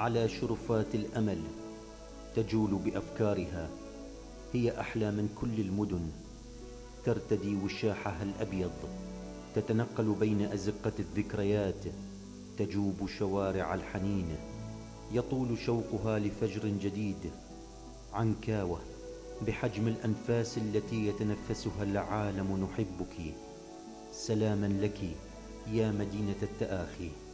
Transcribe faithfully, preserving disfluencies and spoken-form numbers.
على شرفات الأمل تجول بأفكارها. هي أحلى من كل المدن، ترتدي وشاحها الأبيض، تتنقل بين أزقة الذكريات، تجوب شوارع الحنين. يطول شوقها لفجر جديد. عنكاوة بحجم الأنفاس التي يتنفسها العالم، نحبك. سلاما لك يا مدينة التآخي.